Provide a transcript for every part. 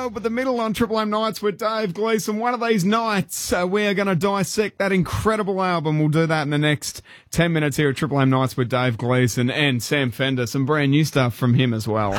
but the middle on Triple M Nights with Dave Gleeson. One of these nights, we are going to dissect that incredible album. We'll do that in the next 10 minutes here at Triple M Nights with Dave Gleeson and Sam Fender. Some brand new stuff from him as well.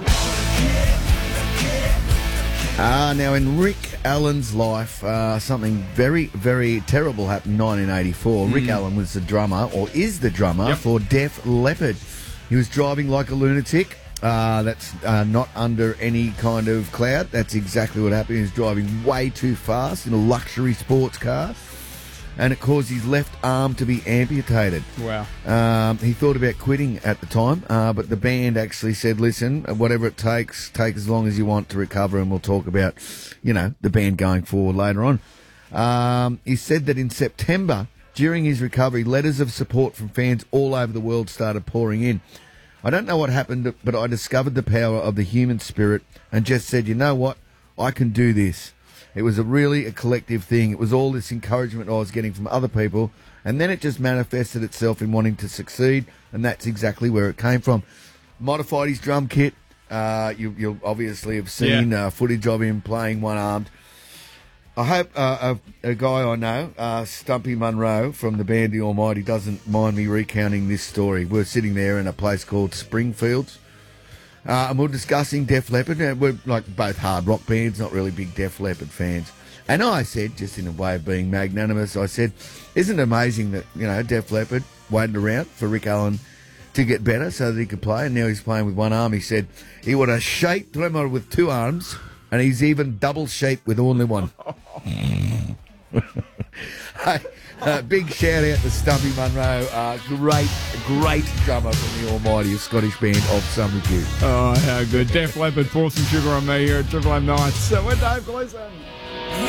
Now in Rick Allen's life, something very, very terrible happened in 1984. Rick Allen was the drummer, or is the drummer, for Def Leppard. He was driving like a lunatic. That's not under any kind of cloud. That's exactly what happened. He was driving way too fast in a luxury sports car, and it caused his left arm to be amputated. Wow. He thought about quitting at the time, but the band actually said, listen, whatever it takes, take as long as you want to recover, and we'll talk about, the band going forward later on. He said that in September, during his recovery, letters of support from fans all over the world started pouring in. I don't know what happened, but I discovered the power of the human spirit and just said, you know what, I can do this. It was really a collective thing. It was all this encouragement I was getting from other people, and then it just manifested itself in wanting to succeed, and that's exactly where it came from. Modified his drum kit. You'll obviously have seen footage of him playing one-armed. I hope a guy I know, Stumpy Munro from the band The Almighty, doesn't mind me recounting this story. We're sitting there in a place called Springfields, and we're discussing Def Leppard. We're like both hard rock bands, not really big Def Leppard fans. And I said, just in a way of being magnanimous, I said, isn't it amazing that, Def Leppard waited around for Rick Allen to get better so that he could play, and now he's playing with one arm. He said he would have shaped drummer with two arms, and he's even double shaped with only one. Hey, big shout out to Stumpy Munro, great drummer from the almighty Scottish band of Some Repute. Oh, how good. Def Leppard, pour some sugar on me here at Triple M Nights. We're Dave Gleeson.